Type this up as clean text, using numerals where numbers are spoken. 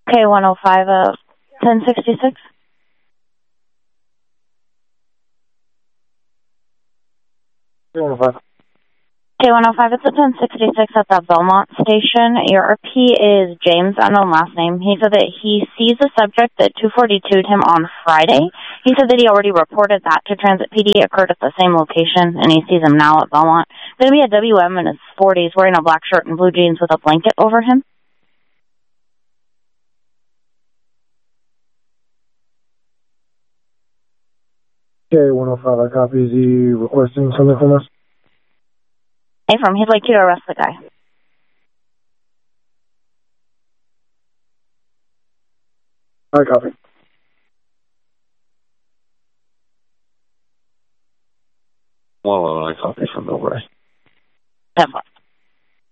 K105 1066. K105. K105, it's a 1066 at the Belmont station. Your RP is James, unknown last name. He said that he sees the subject that 242'd him on Friday. He said that he already reported that to Transit PD. It occurred at the same location, and he sees him now at Belmont. Going to be a WM in his 40s, wearing a black shirt and blue jeans with a blanket over him. K105, I copy. Is he requesting something from us? Affirm, he'd like you to arrest the guy. I copy. Well, I copy from Millbrae. 10-4.